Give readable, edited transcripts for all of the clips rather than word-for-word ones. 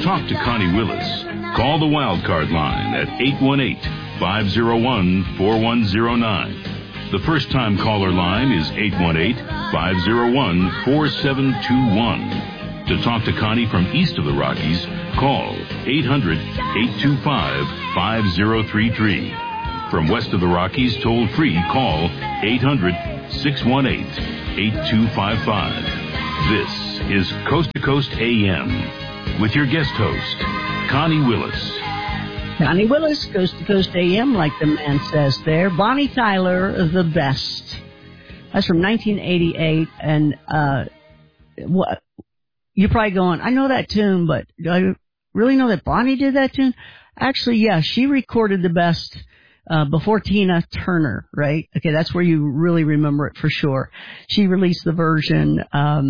talk to Connie Willis, call the Wildcard line at 818-501-4109. The first-time caller line is 818-501-4721. To talk to Connie from east of the Rockies, call 800-825-5033. From west of the Rockies, toll-free, call 800-618-8255. This is Coast to Coast AM with your guest host, Connie Willis. Connie Willis, Coast to Coast AM, like the man says there. Bonnie Tyler, The Best. That's from 1988, and what you're probably going, I know that tune, but do I really know that Bonnie did that tune? Actually, yeah, she recorded The Best before Tina Turner, right? Okay, that's where you really remember it for sure. She released the version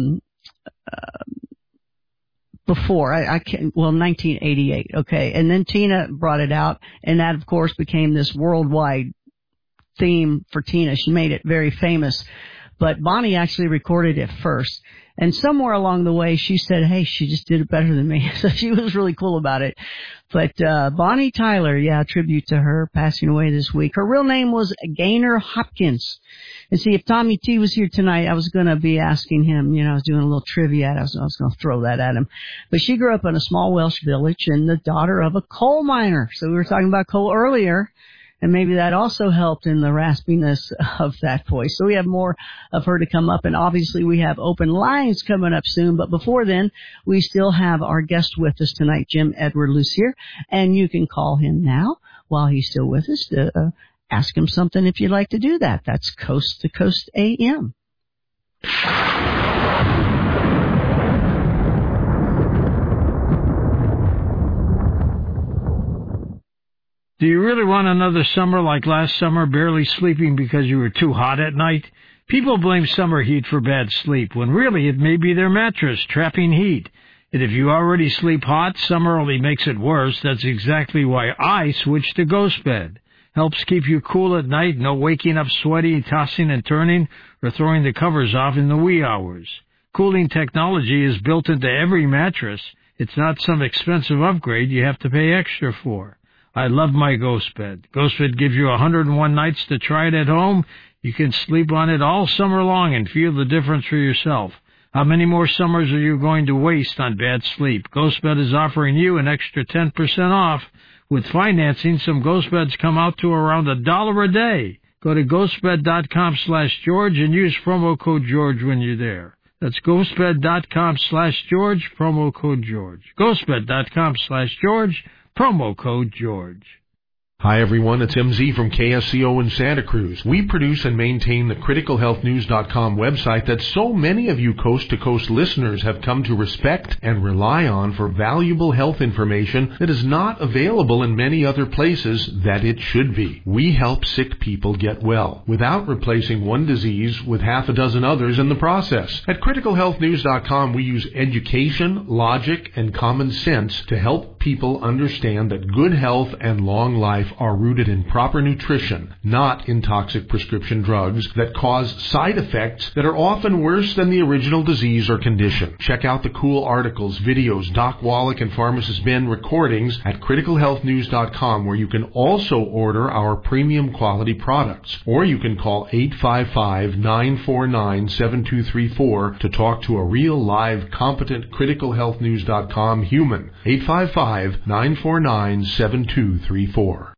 before, 1988, okay. And then Tina brought it out, and that, of course, became this worldwide theme for Tina. She made it very famous. But Bonnie actually recorded it first. And somewhere along the way, she said, hey, she just did it better than me. So she was really cool about it. But Bonnie Tyler, yeah, tribute to her, passing away this week. Her real name was Gaynor Hopkins. And see, if Tommy T was here tonight, I was going to be asking him, I was doing a little trivia. I was going to throw that at him. But she grew up in a small Welsh village and the daughter of a coal miner. So we were talking about coal earlier. And maybe that also helped in the raspiness of that voice. So we have more of her to come up. And obviously we have open lines coming up soon. But before then, we still have our guest with us tonight, Jim Edward Lucier. And you can call him now while he's still with us to ask him something if you'd like to do that. That's Coast to Coast AM. Do you really want another summer like last summer, barely sleeping because you were too hot at night? People blame summer heat for bad sleep, when really it may be their mattress trapping heat. And if you already sleep hot, summer only makes it worse. That's exactly why I switched to Ghost Bed. Helps keep you cool at night, no waking up sweaty, tossing and turning, or throwing the covers off in the wee hours. Cooling technology is built into every mattress. It's not some expensive upgrade you have to pay extra for. I love my Ghost Bed. Ghost Bed gives you 101 nights to try it at home. You can sleep on it all summer long and feel the difference for yourself. How many more summers are you going to waste on bad sleep? Ghost Bed is offering you an extra 10% off. With financing, some Ghost Beds come out to around $1 a day. Go to ghostbed.com/George and use promo code George when you're there. That's ghostbed.com/George, promo code George. ghostbed.com/George. Promo code George. Hi everyone, it's MZ from KSCO in Santa Cruz. We produce and maintain the CriticalHealthNews.com website that so many of you coast-to-coast listeners have come to respect and rely on for valuable health information that is not available in many other places that it should be. We help sick people get well without replacing one disease with half a dozen others in the process. At CriticalHealthNews.com, we use education, logic, and common sense to help people understand that good health and long life are rooted in proper nutrition, not in toxic prescription drugs that cause side effects that are often worse than the original disease or condition. Check out the cool articles, videos, Doc Wallach and Pharmacist Ben recordings at CriticalHealthNews.com, where you can also order our premium quality products. Or you can call 855-949-7234 to talk to a real, live, competent CriticalHealthNews.com human. 855-949-7234.